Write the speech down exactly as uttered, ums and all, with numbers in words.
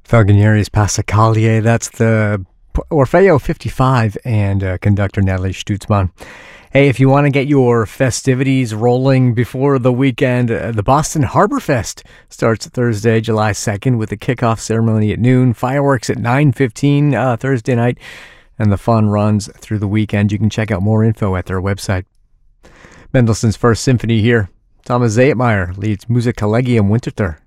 Falconieri's Passacaglia, that's the Orfeo fifty-five and uh, conductor Natalie Stutzman. Hey, if you want to get your festivities rolling before the weekend, uh, the Boston Harbor Fest starts Thursday, July second with the kickoff ceremony at noon, fireworks at nine fifteen uh, Thursday night, and the fun runs through the weekend. You can check out more info at their website. Mendelssohn's First Symphony here. Thomas Zaytmeyer leads Musica Legium Winterthur.